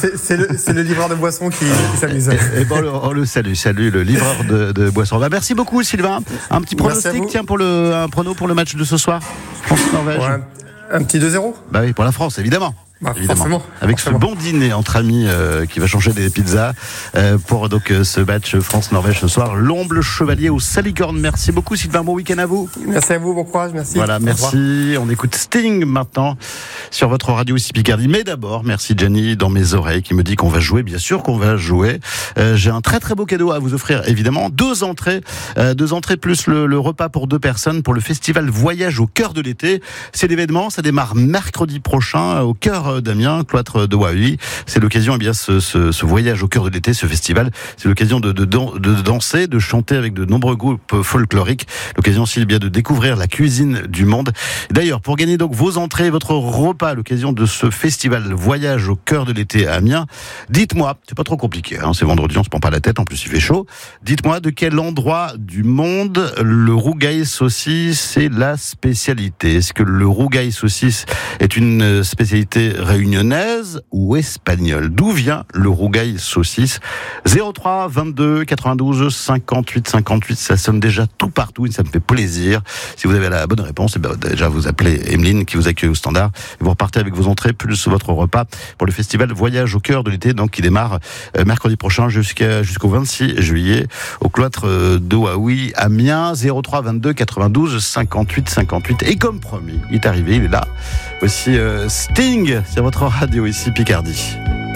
C'est le livreur de boissons qui s'amuse. Et bon, on le salue le livreur de boissons. Merci beaucoup Sylvain. Un petit pronostic, tiens, un prono pour le match de ce soir, France-Norvège. Ouais, un petit 2-0. Bah oui, pour la France, évidemment. Forcément. Avec ce bon dîner entre amis qui va changer des pizzas pour donc ce match France-Norvège ce soir. L'Omble Chevalier au Salicorne. Merci beaucoup Sylvain, bon week-end à vous. Merci à vous, bon courage, merci. Voilà, merci. On écoute Sting maintenant sur votre radio ici Picardie. Mais d'abord, merci Jenny dans mes oreilles qui me dit qu'on va jouer. Bien sûr qu'on va jouer. J'ai un très très beau cadeau à vous offrir évidemment. Deux entrées plus le repas pour 2 personnes pour le festival Voyage au cœur de l'été. C'est l'événement, ça démarre mercredi prochain au cœur d'Amiens, cloître de Wahui. C'est l'occasion, ce voyage au cœur de l'été, ce festival, c'est l'occasion de danser, de chanter avec de nombreux groupes folkloriques. L'occasion aussi de découvrir la cuisine du monde. D'ailleurs, pour gagner donc vos entrées, votre repas à l'occasion de ce festival Voyage au cœur de l'été à Amiens, dites-moi, c'est pas trop compliqué, c'est vendredi, on se prend pas la tête, en plus il fait chaud. Dites-moi de quel endroit du monde le rougail saucisse est la spécialité. Est-ce que le rougail saucisse est une spécialité réunionnaise ou espagnole? D'où vient le rougail saucisse? 03 22 92 58 58, ça sonne déjà tout partout et ça me fait plaisir. Si vous avez la bonne réponse, déjà vous appelez Emeline qui vous accueille au standard et vous repartez avec vos entrées plus votre repas pour le festival Voyage au cœur de l'été, donc qui démarre mercredi prochain jusqu'au 26 juillet au cloître de Wahui, Amiens. 03 22 92 58 58. Et comme promis, il est arrivé, il est là aussi, Sting sur votre radio ici Picardie.